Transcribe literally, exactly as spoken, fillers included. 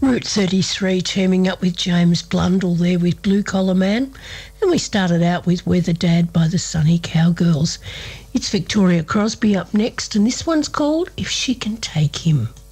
Route thirty-three teaming up with James Blundell there with Blue Collar Man. And we started out with Weather Dad by the Sunny Cowgirls. It's Victoria Crosby up next, and this one's called If She Can Take Him.